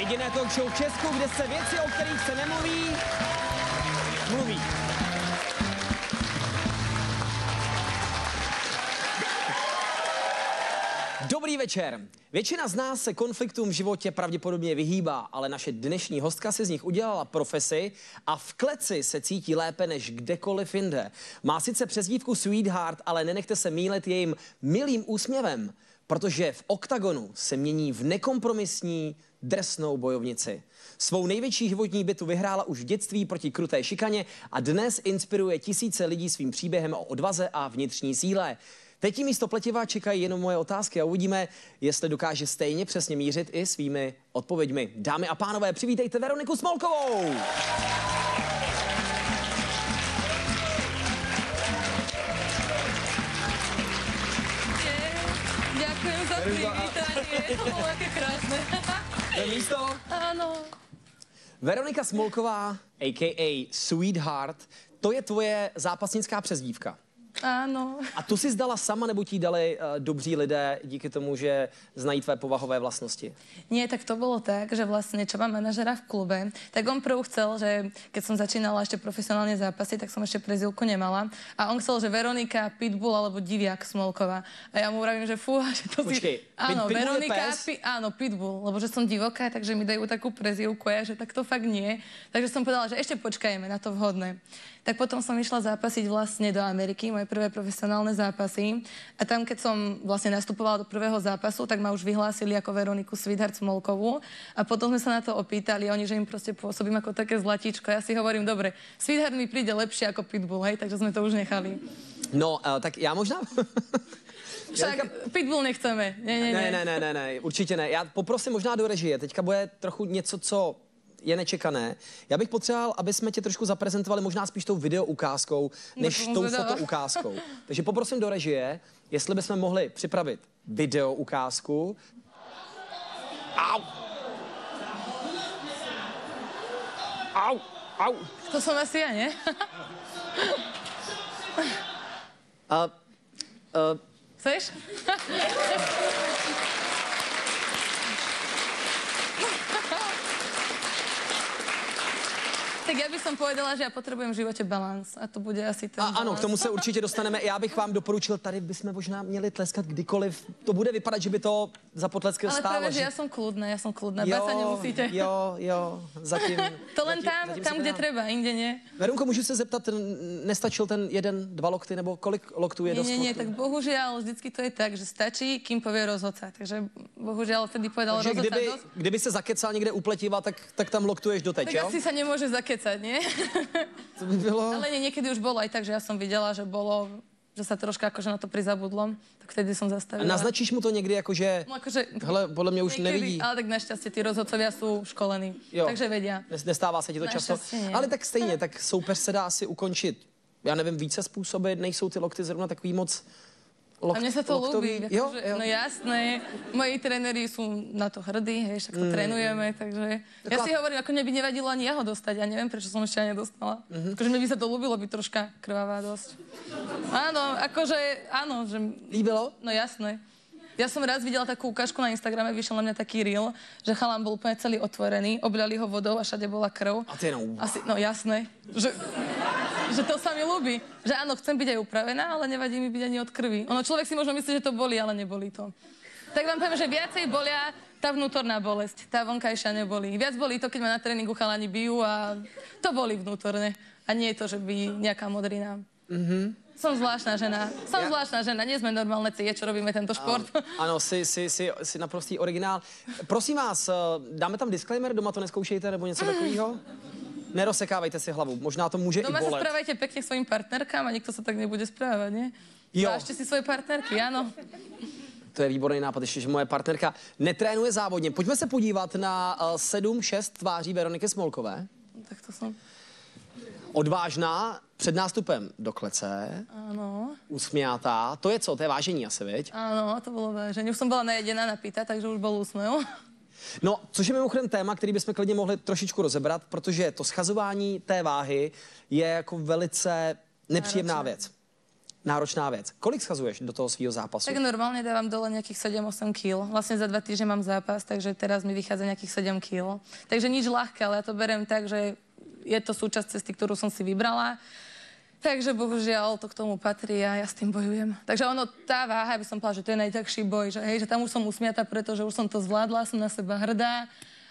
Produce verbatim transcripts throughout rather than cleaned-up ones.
Jediné talk show v Česku, kde se věci, o kterých se nemluví, mluví. Dobrý večer. Většina z nás se konfliktům v životě pravděpodobně vyhýbá, ale naše dnešní hostka si z nich udělala profesi a v kleci se cítí lépe než kdekoliv jinde. Má sice přezdívku Sweetheart, ale nenechte se mýlit jejím milým úsměvem, protože v oktagonu se mění v nekompromisní drsnou bojovnici. Svou největší životní bitvu vyhrála už v dětství proti kruté šikaně a dnes inspiruje tisíce lidí svým příběhem o odvaze a vnitřní síle. Teď jí místo pletiva čekají jenom moje otázky a uvidíme, jestli dokáže stejně přesně mířit i svými odpověďmi. Dámy a pánové, přivítejte Veroniku Smolkovou! Ďakujem za privítanie, to bolo aké krásne. To je místo? Áno. Veronika Smolková, a k a. Sweetheart, to je tvoje zápasnická přezdívka. Áno. A tu si zdala sama, nebo ti dali uh, dobří lidé díky tomu, že znají tvé povahové vlastnosti? Nie, tak to bolo tak, že vlastne čo mám manažera v klube, tak on prv chcel, že keď som začínala ešte profesionálne zápasy, tak som ešte prezývku nemala. A on chcel, že Veronika, Pitbull alebo Diviak Smolková. A ja mu vravím, že fú, že to Počkej, si... Áno, Pitbull Veronika, je pes? pi... áno, Pitbull, lebo že som divoká, takže mi dajú takú prezývku, ja, že tak to fakt nie. Takže som povedala, že ešte počkajeme na to vhodné. Tak potom som išla zápasiť vlastne do Ameriky, moje prvé profesionálne zápasy. A tam, keď som vlastne nastupovala do prvého zápasu, tak ma už vyhlásili ako Veroniku Sweetheart Smolkovú. A potom sme sa na to opýtali, oni, že im proste pôsobím ako také zlatíčko. Ja si hovorím, dobre, Sweetheart mi príde lepšie ako Pitbull, hej, takže sme to už nechali. No, uh, tak já možná... Však Pitbull nechceme. Ne, ne, ne, ne, ne, ne, ne, určitě ne. Já poprosím možná do režie. Teďka bude trochu něco, co je nečekané. Já bych potřeboval, aby jsme tě trošku zaprezentovali možná spíš tou video ukázkou, než no, tou foto ukázkou. Takže poprosím do režie, jestli bychom mohli připravit video ukázku. Au! Au! Au! To som asi ja, nie? uh, uh, Chceš? Tak já bych som povedala, že já potřebujem v životě balans a to bude asi ten a, ano, k tomu se určitě dostaneme. Já bych vám doporučil, tady bychom možná měli tleskat kdykoliv. To bude vypadat, že by to za potlesky ale stálo. Ale právě, že že já jsem kludná, já jsem kludná, bát se nemusíte. Jo, jo, zatím. To len zatím, tam, zatím tam kde treba, jinde ne. Verunko, můžu se zeptat, nestačil ten jeden, dva lokty, nebo kolik loktů je nie, dost nie, nie, loktů? tak bohužiaľ, vždycky to je tak, že stačí, kým povie rozhodca. Takže bohužiaľ vtedy povedal Takže rozhodca kdyby, dosť. kdyby se zakecal někde u pletiva, tak, tak tam loktuješ doteď, tak jo? asi sa nemôže zakecať, nie? To by bylo... Ale nie, niekedy už bolo aj tak, že ja som videla, že bolo, že sa troška akože na to prizabudlo, tak vtedy som zastavila. A naznačíš mu to někdy jakože, no, akože, hele, podle mě už niekedy, nevidí. Ale tak našťastie tí rozhodcovia sú školení, jo. Takže vedia. Nestává se ti to často. Nie. Ale tak stejně, tak soupeř se dá asi ukončit, já nevím, více způsoby, nejsou ty lokty zrovna takový moc lokt, a mne sa to loktový. ľúbi, Jo, akože, jo. no jasné, moji tréneri sú na to hrdí, hej, však to mm. trénujeme, takže ja si hovorím, ako mne by nevadilo ani ja ho dostať, ja neviem, prečo som ešte ani nedostala. Mm-hmm. Akože mne by sa to ľúbilo byť troška krvavá dosť. Áno, akože, áno, že... Líbilo? No jasné. Ja som raz videla takú ukážku na Instagrame, vyšiel na mňa taký reel, že chalán bol úplne celý otvorený, obliali ho vodou a všade bola krv. A to je no... Asi, no jasné, že, že to sa mi ľúbi. Že áno, chcem byť aj upravená, ale nevadí mi byť ani od krvi. Ono, človek si možno myslí, že to bolí, ale nebolí to. Tak vám poviem, že viacej bolia tá vnútorná bolesť, tá vonkajšia nebolí. Viac bolí to, keď ma na tréningu chalani bijú a to bolí vnútorne. A nie je to, že by nejaká modrina. Mhm. Som zvláštna žena. Som ja. zvláštna žena. Nie sme normálne cie, čo robíme tento šport. Ano, jsi, jsi, jsi, jsi naprostý originál. Prosím vás, dáme tam disclaimer, doma to neskoušejte, nebo něco takového? Nerozsekávejte si hlavu, možná to může doma i bolet. Doma sa správajte pekne k svojim partnerkám a nikto sa tak nebude správať, nie? Jo. Vážte si svoje partnerky, áno. To je výborný nápad, ještě, že moje partnerka netrénuje závodně. Pojďme se podívat na uh, sedm šest tváří Veroniky Smolkové. Tak to jsem... Odvážná, před nástupem do klece. Áno. Usmějatá. To je co? To je vážení asi, viď? Áno, to bylo vážení. Už jsem byla najedená, napýta, takže už byl úsměv. No, což je mimochodem téma, který bychom klidně mohli trošičku rozebrat, protože to schazování té váhy je jako velice nepříjemná náročné. věc. náročná věc. Kolik schazuješ do toho svého zápasu? Tak normálne dávam dole nejakých sedem osem kil. Vlastne za dva týždne mám zápas, takže teraz mi vychádza nejakých sedem kil. Takže nič ľahké, ale ja to beriem tak, že je to súčasť cesty, ktorú som si vybrala. Takže bohužiaľ to k tomu patrí a ja s tým bojujem. Takže ono, tá váha, by som povedala, že to je najťažší boj, že, hej, že tam už som usmiata, pretože už som to zvládla, som na seba hrdá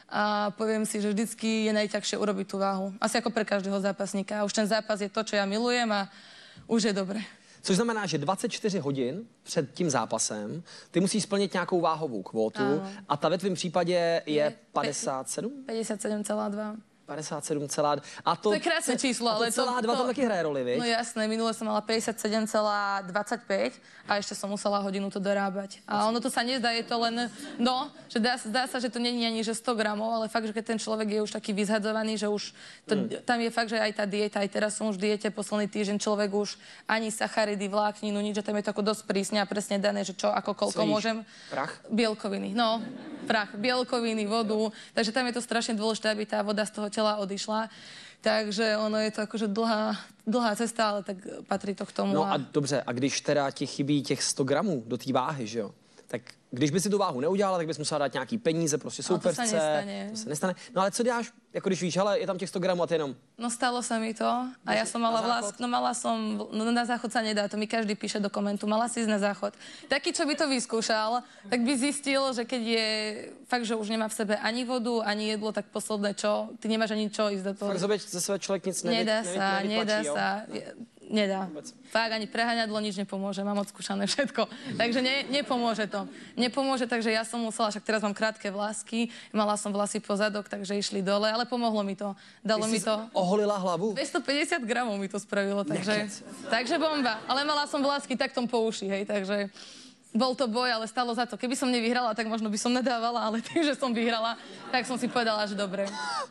a poviem si, že vždycky je najťažšie urobiť tú váhu. Asi ako pre každého zápasníka. A už ten zápas je to, čo ja milujem a už je dobre. Což znamená, že dvacet čtyři hodin před tím zápasem ty musíš splnit nějakou váhovou kvótu. Ano. A ta ve tvém případě je, je padesát sedm? padesát sedm celá dva. padesát sedm celá dva. A to, to je krásne číslo, ale to celá dva to, to taky hraje roli, viď? No jasné, minule som mala päťdesiatsedem celá dvadsaťpäť a ešte som musela hodinu to dorábať. A ono to sa nezdá, je to len, no, že dá, zdá sa, že to není ani že sto gramov, ale fakt, že keď ten človek je už taký vyzhadzovaný, že už to, mm. tam je fakt, že aj tá dieta, aj teraz som už v diete posledný týždeň, človek už ani sacharidy, vlákninu, nič, že tam je to ako dosť prísne a presne dané, že čo, ako, koľko Svíš. môžem. Prach? Bielkoviny, no, prach, bielkoviny, vodu, takže tam je to strašne dôležité, aby tá voda z toho tela odišla. Takže ono je to akože dlhá, dlhá cesta, ale tak patrí to k tomu. No a dobře, a když teda ti chybí těch sto gramů do té váhy, že jo? Tak když by si tu váhu neudělala, tak bys musela dát nějaký peníze, prostě soupeřce. No to se nestane. To se nestane. No ale co děláš, jako když víš, hele, je tam těch sto gramů a ty jenom... No stalo sa mi to a ja som mala vlast, no mala som, no na záchod sa nedá, to mi každý píše do komentu, mala si ísť na záchod. Taký, čo by to vyskúšal, tak by zistil, že keď je fakt, že už nemá v sebe ani vodu, ani jedlo, tak posledné čo, ty nemáš ani čo ísť do toho. Fakt zobeď ze své člověk nic nevy, nedá nevy, sa, nevytlačí, nedá jo? sa. Nedá. Fakt ani preháňadlo nič nepomôže. Mám odskúšané všetko. Takže ne, nepomôže to. Nepomôže, takže ja som musela, však teraz mám krátke vlásky, mala som vlasy po zadok, takže išli dole, ale pomohlo mi to. Dalo Ty mi si to... oholila hlavu? dvestopäťdesiat gramov mi to spravilo, takže... Takže bomba. Ale mala som vlásky taktom po uši, hej, takže... Bol to boj, ale stalo za to. Keby som nevyhrala, tak možno by som nadávala, ale tým, že som vyhrala, tak som si povedala, že dobre.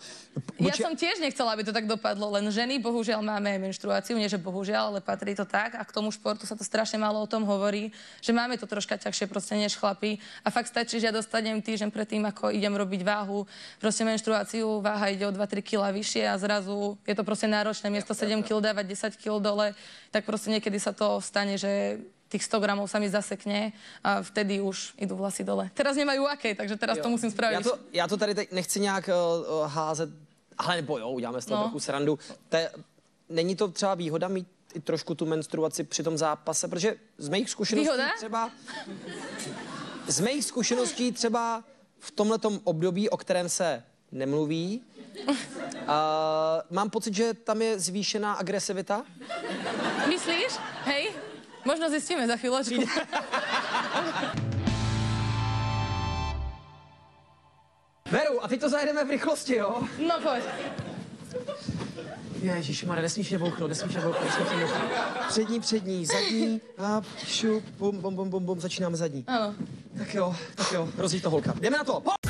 Ja som tiež nechcela, aby to tak dopadlo, len ženy, bohužiaľ, máme menštruáciu, nie že bohužiaľ, ale patrí to tak a k tomu športu sa to strašne málo o tom hovorí, že máme to troška ťažšie proste než chlapi a fakt stačí, že ja dostanem týždeň predtým, ako idem robiť váhu, proste menštruáciu, váha ide o dva tri kilá vyššie a zrazu je to proste náročné, miesto sedem kil dávať desať kil dole, tak proste niekedy sa to stane, že tých sto gramov sa mi zasekne a vtedy už idú vlasy dole. Teraz nemajú aké, takže teraz jo. to musím spraviť. Já to, já to tady teď nechci nějak uh, házet, ale nebo jo, uděláme z toho no. trochu srandu. Te, není to třeba výhoda mít i trošku tu menstruaci při tom zápase, protože z mých zkušeností výhoda? třeba... Z mých zkušeností třeba v tomhletom období, o kterém se nemluví, uh, mám pocit, že tam je zvýšená agresivita. Myslíš? Hej? Možno zistíme za chvíľočku. Veru, a teď to zajedeme v rychlosti, jo? No pojď. Ježišmarja, nesmíš nebouchnout, nesmíš nebouchnout, nesmíš nebouchnout. Přední, přední, zadní, a šup, bum, bum, bum, bum, bum, začínáme zadní. Ano. Tak jo, tak jo, rozjíď to holka. Jdeme na to! Po!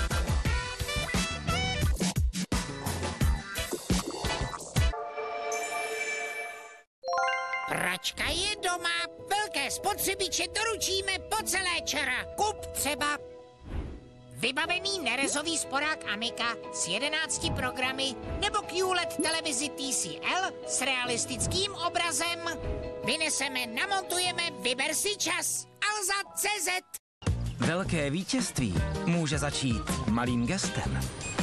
Pračka je doma, velké spotřebiče doručíme po celé čara. Kup třeba vybavený nerezový sporák Amica s jedenácti programy nebo Q L E D televizi T C L s realistickým obrazem. Vyneseme, namontujeme, vyber si čas. Alza tečka cé zet. Velké vítězství může začít malým gestem.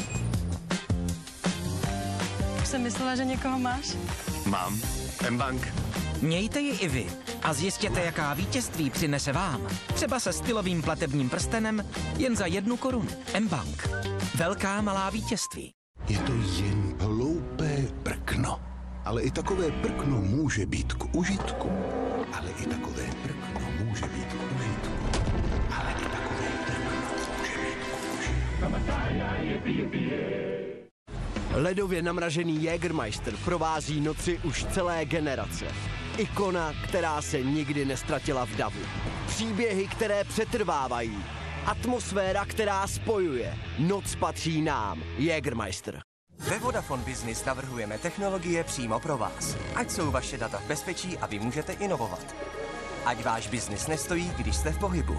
Už jsem myslela, že někoho máš. Mám. M-Bank. Mějte ji i vy a zjistěte, jaká vítězství přinese vám. Třeba se stylovým platebním prstenem jen za jednu korunu. M-Bank. Velká malá vítězství. Je to jen hloupé prkno. Ale i takové prkno může být k užitku. Ale i takové prkno může být k užitku. Ale i takové prkno může být k užitku. Ledově namražený Jägermeister provází noci už celé generace. Ikona, která se nikdy nestratila v davu. Příběhy, které přetrvávají. Atmosféra, která spojuje. Noc patří nám. Jägermeister. Ve Vodafone Business navrhujeme technologie přímo pro vás. Ať jsou vaše data v bezpečí a vy můžete inovovat. Ať váš biznis nestojí, když jste v pohybu.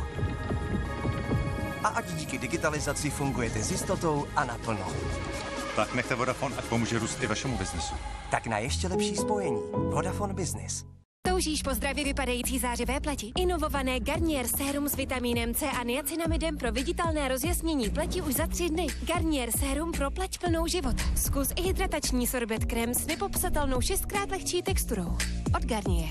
A ať díky digitalizaci fungujete s jistotou a naplno. Tak nechte Vodafone, ať pomůže růst i vašemu biznesu. Tak na ještě lepší spojení. Vodafone Business. Toužíš po zdravě vypadající zářivé pleti? Inovované Garnier sérum s vitamínem C a niacinamidem pro viditelné rozjasnění pleti už za tři dny. Garnier sérum pro pleť plnou života. Zkus i hydratační sorbet krém s nepopsatelnou šestkrát lehčí texturou. Od Garnier.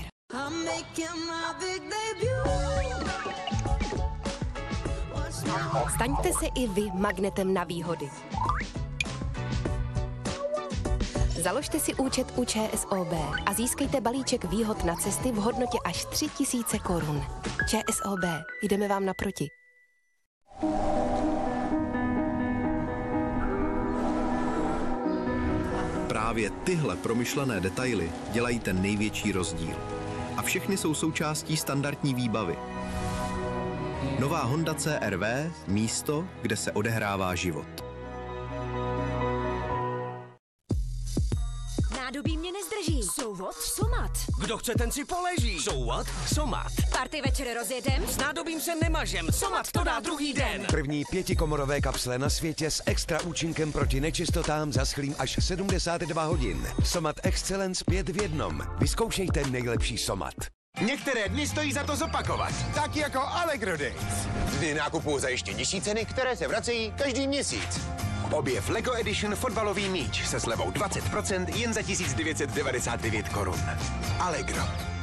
Staňte se i vy magnetem na výhody. Založte si účet u ČSOB a získejte balíček výhod na cesty v hodnotě až tři tisíce korun. ČSOB, jdeme vám naproti. Právě tyhle promyšlené detaily dělají ten největší rozdíl. A všechny jsou součástí standardní výbavy. Nová Honda C R V, místo, kde se odehrává život. Nádobí mě nezdrží. So what? Somat. Kdo chce, ten si poleží. So what? Somat. Party večer rozjedem. S nádobím se nemažem. Somat to dá druhý den. První pětikomorové kapsle na světě s extra účinkem proti nečistotám zaschlým až sedmdesát dva hodin. Somat Excellence pět v jednom. Vyzkoušejte nejlepší Somat. Některé dny stojí za to zopakovat, tak jako Allegro Days. Dny nákupu za ještě nižší ceny, které se vracejí každý měsíc. Objev Lego Edition fotbalový míč se slevou dvacet procent jen za tisíc devět set devadesát devět korun. Allegro.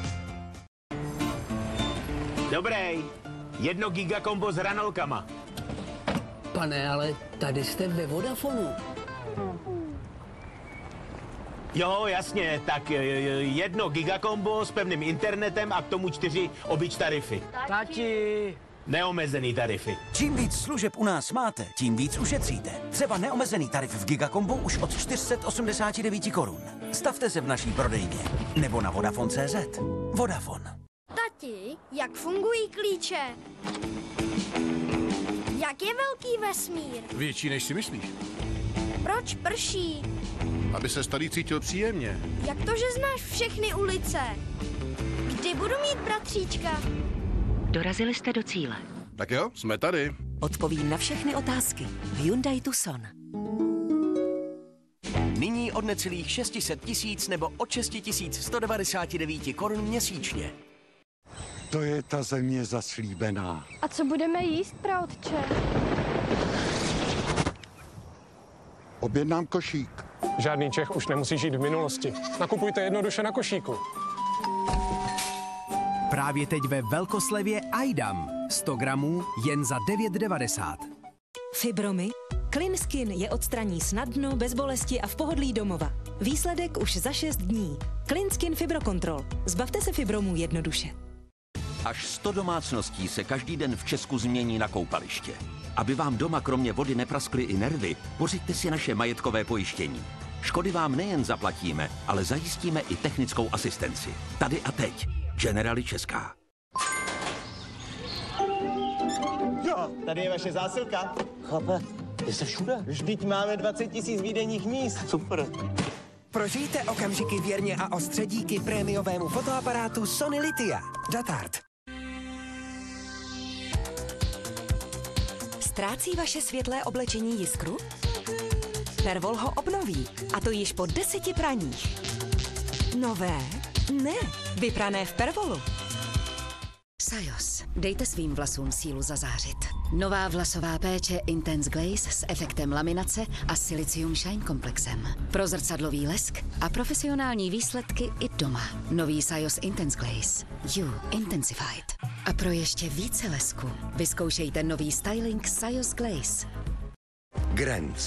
Dobrý, jedno gigakombo s hranolkama. Pane, ale tady jste ve Vodafonu. Jo, jasně, tak jedno gigakombo s pevným internetem a k tomu čtyři obyč tarify. Tati. Neomezený tarify. Čím víc služeb u nás máte, tím víc ušetříte. Třeba neomezený tarif v Gigakombu už od čtyři sta osmdesát devět korun. Stavte se v naší prodejně nebo na Vodafone tečka cé zet. Vodafone. Tati, jak fungují klíče? Jak je velký vesmír? Větší, než si myslíš. Proč prší? Aby se tady cítil příjemně. Jak to, že znáš všechny ulice? Kdy budu mít bratříčka? Dorazili jste do cíle. Tak jo, jsme tady. Odpovím na všechny otázky. Hyundai Tucson. Nyní od necelých šest set tisíc nebo od šest tisíc sto devadesát devět korun měsíčně. To je ta země zaslíbená. A co budeme jíst, praotče? Objednám košík. Žádný Čech už nemusí žít v minulosti. Nakupujte jednoduše na košíku. Právě teď ve velkoslevě Aidam. sto gramů jen za devět devadesát. Fibromy. Clean Skin je odstraní snadno, bez bolesti a v pohodlí domova. Výsledek už za šest dní. Clean Skin Fibrocontrol. Zbavte se fibromů jednoduše. Až sto domácností se každý den v Česku změní na koupaliště. Aby vám doma kromě vody nepraskly i nervy, pořiďte si naše majetkové pojištění. Škody vám nejen zaplatíme, ale zajistíme i technickou asistenci. Tady a teď. Generali Česká. Jo, tady je vaše zásilka. Chlape, ty jsi všude. Vždyť máme dvacet tisíc výdejních míst. Super. Prožijte okamžiky věrně a ostře díky prémiovému fotoaparátu Sony Litia. Datard. Ztrácí vaše světlé oblečení jiskru? Pervol ho obnoví, a to již po deseti praních. Nové? Ne, vyprané v Pervolu. Sajos. Dejte svým vlasům sílu zazářit. Nová vlasová péče Intense Glaze s efektem laminace a Silicium Shine komplexem. Pro zrcadlový lesk a profesionální výsledky i doma. Nový Sajos Intense Glaze. You Intensified. A pro ještě více lesku vyzkoušejte nový styling Sajos Glaze. Grenz.